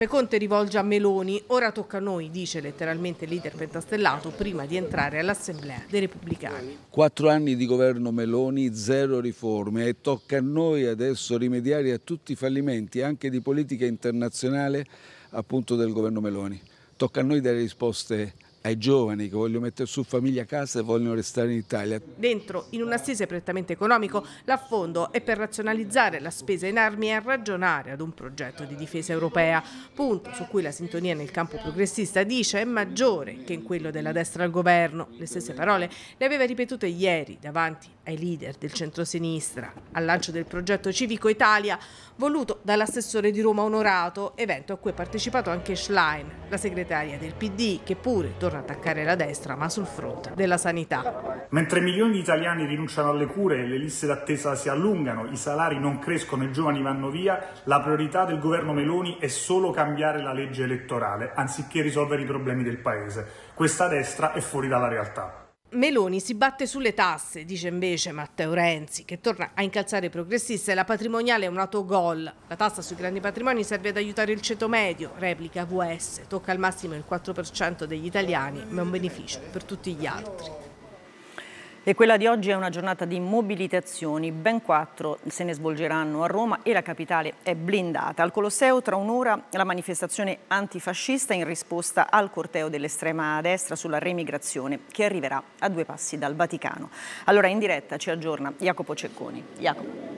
Conte rivolge a Meloni, ora tocca a noi, dice letteralmente il leader pentastellato prima di entrare all'Assemblea dei Repubblicani. 4 anni di governo Meloni, 0 riforme e tocca a noi adesso rimediare a tutti i fallimenti anche di politica internazionale appunto del governo Meloni. Tocca a noi dare risposte ai giovani che vogliono mettere su famiglia a casa e vogliono restare in Italia. Dentro, in un assise prettamente economico, l'affondo è per razionalizzare la spesa in armi e ragionare ad un progetto di difesa europea, punto su cui la sintonia nel campo progressista dice è maggiore che in quello della destra al governo. Le stesse parole le aveva ripetute ieri davanti ai leader del centrosinistra, al lancio del progetto Civico Italia, voluto dall'assessore di Roma Onorato, evento a cui ha partecipato anche Schlein, la segretaria del PD, che pure torna a attaccare la destra, ma sul fronte della sanità. Mentre milioni di italiani rinunciano alle cure, le liste d'attesa si allungano, i salari non crescono, i giovani vanno via, la priorità del governo Meloni è solo cambiare la legge elettorale, anziché risolvere i problemi del paese. Questa destra è fuori dalla realtà. Meloni si batte sulle tasse, dice invece Matteo Renzi, che torna a incalzare i progressisti e la patrimoniale è un autogol. La tassa sui grandi patrimoni serve ad aiutare il ceto medio, replica VS, tocca al massimo il 4% degli italiani, ma è un beneficio per tutti gli altri. E quella di oggi è una giornata di mobilitazioni, ben 4 se ne svolgeranno a Roma e la capitale è blindata. Al Colosseo tra un'ora la manifestazione antifascista in risposta al corteo dell'estrema destra sulla remigrazione che arriverà a 2 passi dal Vaticano. Allora in diretta ci aggiorna Jacopo Cecconi. Jacopo.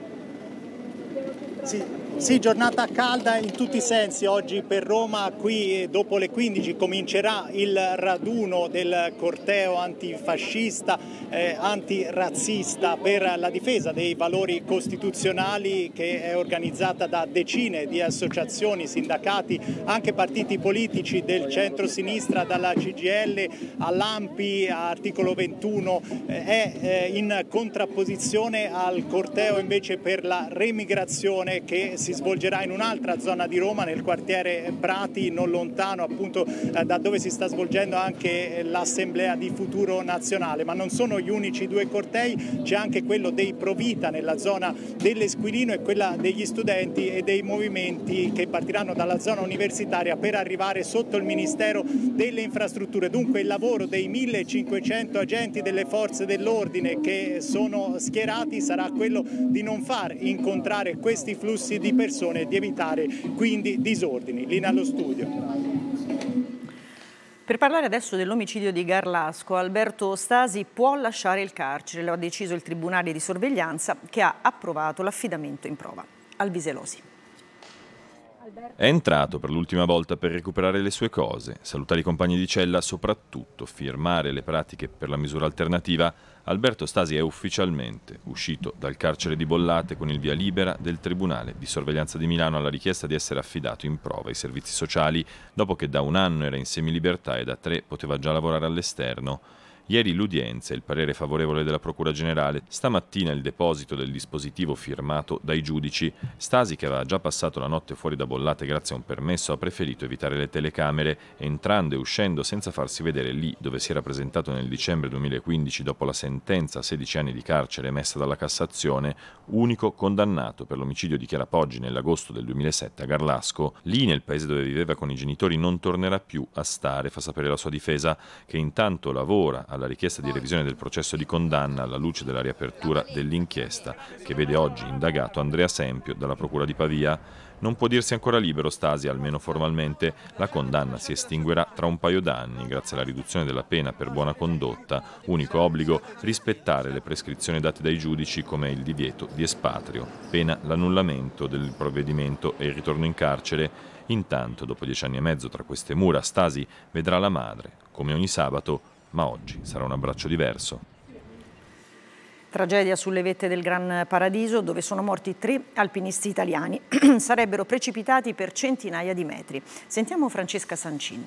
Sì, giornata calda in tutti i sensi oggi per Roma. Qui dopo le 15 comincerà il raduno del corteo antifascista, antirazzista per la difesa dei valori costituzionali, che è organizzata da decine di associazioni, sindacati, anche partiti politici del centro-sinistra, dalla CGIL all'ANPI, a Articolo 21, è in contrapposizione al corteo invece per la remigrazione che si svolgerà in un'altra zona di Roma, nel quartiere Prati, non lontano appunto da dove si sta svolgendo anche l'Assemblea di Futuro Nazionale. Ma non sono gli unici 2 cortei, c'è anche quello dei Pro Vita nella zona dell'Esquilino e quella degli studenti e dei movimenti che partiranno dalla zona universitaria per arrivare sotto il Ministero delle Infrastrutture. Dunque il lavoro dei 1500 agenti delle forze dell'ordine che sono schierati sarà quello di non far incontrare questi flussi di persone e di evitare quindi disordini. Linea allo studio. Per parlare adesso dell'omicidio di Garlasco, Alberto Stasi può lasciare il carcere, lo ha deciso il Tribunale di Sorveglianza che ha approvato l'affidamento in prova. Albiselosi. È entrato per l'ultima volta per recuperare le sue cose, salutare i compagni di cella, soprattutto firmare le pratiche per la misura alternativa. Alberto Stasi è ufficialmente uscito dal carcere di Bollate con il via libera del Tribunale di Sorveglianza di Milano alla richiesta di essere affidato in prova ai servizi sociali, dopo che da 1 anno era in semilibertà e da 3 poteva già lavorare all'esterno. Ieri l'udienza e il parere favorevole della Procura Generale, stamattina il deposito del dispositivo firmato dai giudici. Stasi, che aveva già passato la notte fuori da Bollate grazie a un permesso, ha preferito evitare le telecamere, entrando e uscendo senza farsi vedere lì dove si era presentato nel dicembre 2015 dopo la sentenza a 16 anni di carcere emessa dalla Cassazione, unico condannato per l'omicidio di Chiara Poggi nell'agosto del 2007 a Garlasco. Lì, nel paese dove viveva con i genitori, non tornerà più a stare, fa sapere la sua difesa, che intanto lavora alla richiesta di revisione del processo di condanna alla luce della riapertura dell'inchiesta, che vede oggi indagato Andrea Sempio dalla Procura di Pavia. Non può dirsi ancora libero Stasi, almeno formalmente. La condanna si estinguerà tra un paio d'anni grazie alla riduzione della pena per buona condotta, unico obbligo rispettare le prescrizioni date dai giudici come il divieto di espatrio, pena l'annullamento del provvedimento e il ritorno in carcere. Intanto, dopo 10 anni e mezzo tra queste mura, Stasi vedrà la madre, come ogni sabato, ma oggi sarà un abbraccio diverso. Tragedia sulle vette del Gran Paradiso, dove sono morti 3 alpinisti italiani. Sarebbero precipitati per centinaia di metri. Sentiamo Francesca Sancin.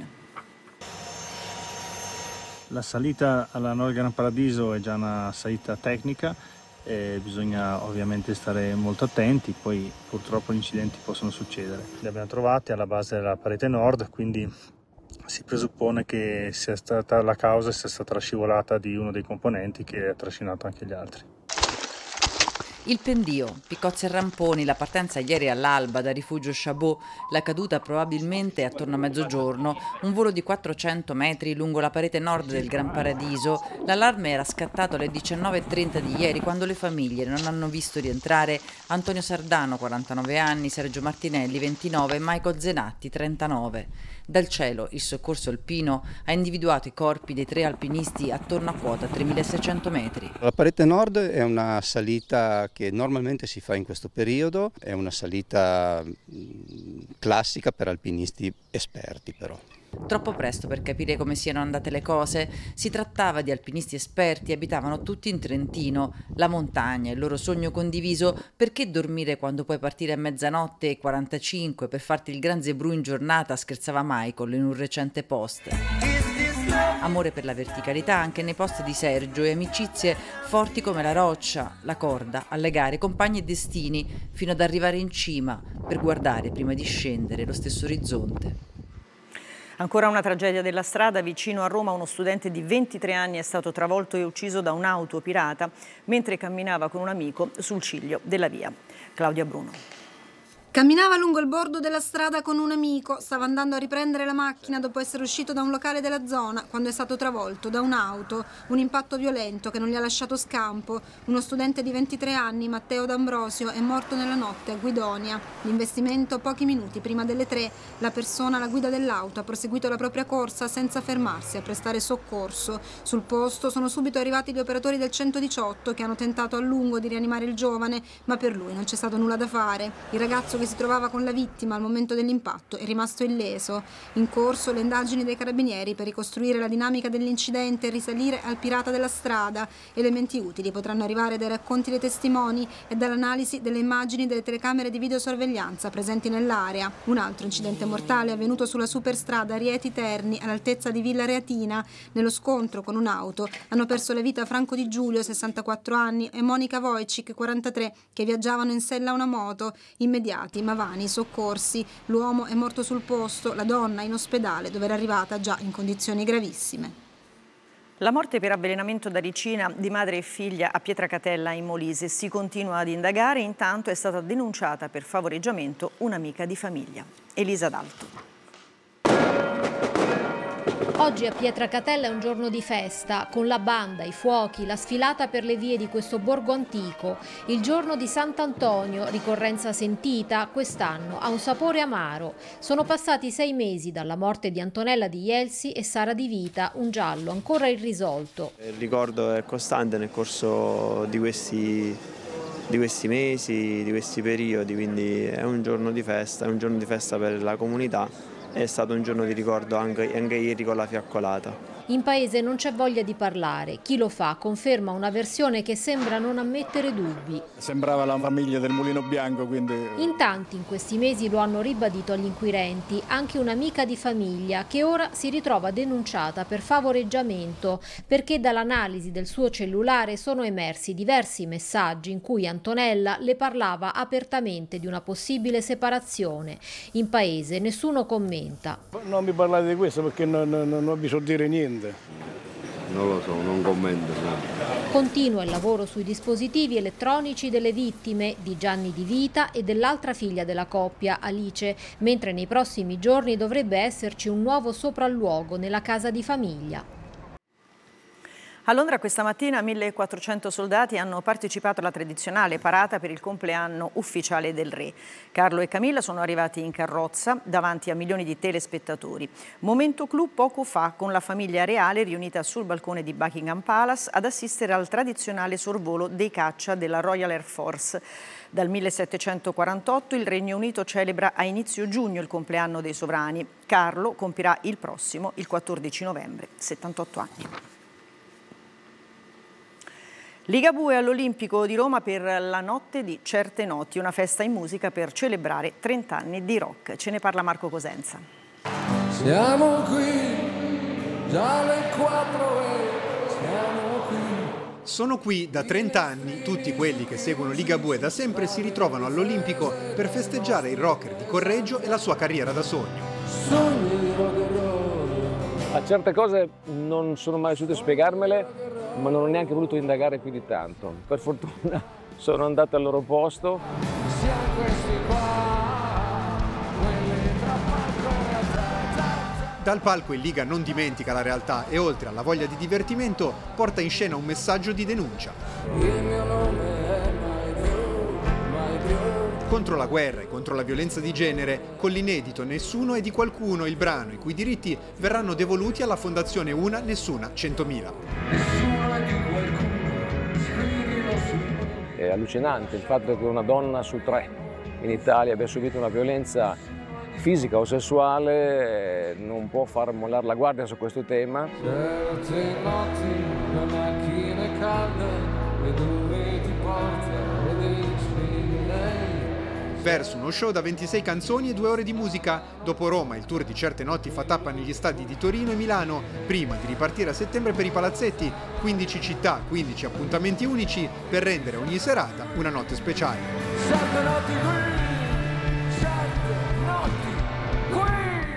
La salita alla Nord Gran Paradiso è già una salita tecnica, bisogna ovviamente stare molto attenti, poi purtroppo gli incidenti possono succedere. Li abbiamo trovati alla base della parete nord, quindi si presuppone che sia stata la causa sia stata la scivolata di uno dei componenti che ha trascinato anche gli altri. Il pendio, Piccozzi e ramponi, la partenza ieri all'alba da rifugio Chabot, la caduta probabilmente attorno a mezzogiorno, un volo di 400 metri lungo la parete nord del Gran Paradiso. L'allarme era scattato alle 19:30 di ieri, quando le famiglie non hanno visto rientrare Antonio Sardano, 49 anni, Sergio Martinelli, 29 e Michael Zenatti, 39. Dal cielo il soccorso alpino ha individuato i corpi dei 3 alpinisti attorno a quota 3.600 metri. La parete nord è una salita che normalmente si fa in questo periodo, è una salita classica per alpinisti esperti però. Troppo presto per capire come siano andate le cose. Si trattava di alpinisti esperti, abitavano tutti in Trentino. La montagna, il loro sogno condiviso. Perché dormire quando puoi partire a mezzanotte e 45 per farti il Gran Zebrù in giornata, scherzava Michael in un recente post. Amore per la verticalità anche nei post di Sergio e amicizie forti come la roccia, la corda, alle gare, compagni e destini, fino ad arrivare in cima per guardare prima di scendere lo stesso orizzonte. Ancora una tragedia della strada. Vicino a Roma uno studente di 23 anni è stato travolto e ucciso da un'auto pirata mentre camminava con un amico sul ciglio della via. Claudia Bruno. Camminava lungo il bordo della strada con un amico, stava andando a riprendere la macchina dopo essere uscito da un locale della zona quando è stato travolto da un'auto, un impatto violento che non gli ha lasciato scampo. Uno studente di 23 anni, Matteo D'Ambrosio, è morto nella notte a Guidonia. L'investimento pochi minuti prima delle 3. La persona alla guida dell'auto ha proseguito la propria corsa senza fermarsi a prestare soccorso. Sul posto sono subito arrivati gli operatori del 118 che hanno tentato a lungo di rianimare il giovane, ma per lui non c'è stato nulla da fare. Il ragazzo che si trovava con la vittima al momento dell'impatto è rimasto illeso. In corso le indagini dei carabinieri per ricostruire la dinamica dell'incidente e risalire al pirata della strada. Elementi utili potranno arrivare dai racconti dei testimoni e dall'analisi delle immagini delle telecamere di videosorveglianza presenti nell'area. Un altro incidente mortale è avvenuto sulla superstrada Rieti-Terni all'altezza di Villa Reatina. Nello scontro con un'auto hanno perso la vita Franco Di Giulio, 64 anni, e Monica Wojcik, 43, che viaggiavano in sella a una moto. Immediati ma vani soccorsi. L'uomo è morto sul posto, la donna in ospedale dove era arrivata già in condizioni gravissime. La morte per avvelenamento da ricina di madre e figlia a Pietracatella in Molise. Si continua ad indagare, intanto è stata denunciata per favoreggiamento un'amica di famiglia. Elisa D'Alto. Oggi a Pietracatella è un giorno di festa, con la banda, i fuochi, la sfilata per le vie di questo borgo antico. Il giorno di Sant'Antonio, ricorrenza sentita, quest'anno ha un sapore amaro. Sono passati 6 mesi dalla morte di Antonella di Ielsi e Sara Di Vita, un giallo ancora irrisolto. Il ricordo è costante nel corso di questi mesi, di questi periodi, quindi è un giorno di festa, per la comunità. È stato un giorno di ricordo anche ieri con la fiaccolata. In paese non c'è voglia di parlare. Chi lo fa conferma una versione che sembra non ammettere dubbi. Sembrava la famiglia del Mulino Bianco, quindi... In tanti in questi mesi lo hanno ribadito agli inquirenti, anche un'amica di famiglia che ora si ritrova denunciata per favoreggiamento perché dall'analisi del suo cellulare sono emersi diversi messaggi in cui Antonella le parlava apertamente di una possibile separazione. In paese nessuno commenta. Non mi parlate di questo perché non ho bisogno di dire niente. Non lo so, non commento. Continua il lavoro sui dispositivi elettronici delle vittime, di Gianni Di Vita e dell'altra figlia della coppia, Alice, mentre nei prossimi giorni dovrebbe esserci un nuovo sopralluogo nella casa di famiglia. A Londra questa mattina 1.400 soldati hanno partecipato alla tradizionale parata per il compleanno ufficiale del re. Carlo e Camilla sono arrivati in carrozza davanti a milioni di telespettatori. Momento clou poco fa con la famiglia reale riunita sul balcone di Buckingham Palace ad assistere al tradizionale sorvolo dei caccia della Royal Air Force. Dal 1748 il Regno Unito celebra a inizio giugno il compleanno dei sovrani. Carlo compirà il prossimo, il 14 novembre, 78 anni. Ligabue all'Olimpico di Roma per la notte di certe notti, una festa in musica per celebrare 30 anni di rock. Ce ne parla Marco Cosenza. Siamo qui, già le 4 e siamo qui. Sono qui da 30 anni, tutti quelli che seguono Ligabue da sempre si ritrovano all'Olimpico per festeggiare il rocker di Correggio e la sua carriera da sogno. Sogni di rock and roll. A certe cose non sono mai riuscito a spiegarmele, ma non ho neanche voluto indagare più di tanto. Per fortuna sono andate al loro posto. Siamo questi qua, quelli tra palco e realtà. Dal palco il Liga non dimentica la realtà e oltre alla voglia di divertimento porta in scena un messaggio di denuncia. Il mio nome è mai più. Contro la guerra e contro la violenza di genere, con l'inedito Nessuno è di qualcuno, il brano i cui diritti verranno devoluti alla Fondazione Una Nessuna 100.000. È allucinante il fatto che una donna su 3 in Italia abbia subito una violenza fisica o sessuale, non può far mollare la guardia su questo tema. Certe notti, le macchine calde, e dove ti porta, e dici lei. Verso uno show da 26 canzoni e 2 ore di musica. Dopo Roma, il tour di Certe notti fa tappa negli stadi di Torino e Milano, prima di ripartire a settembre per i palazzetti. 15 città, 15 appuntamenti unici per rendere ogni serata una notte speciale. 7 notti qui, 7 notti qui.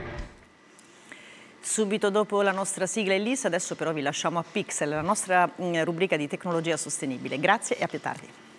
Subito dopo la nostra sigla Elisa, adesso però vi lasciamo a Pixel, la nostra rubrica di tecnologia sostenibile. Grazie e a più tardi.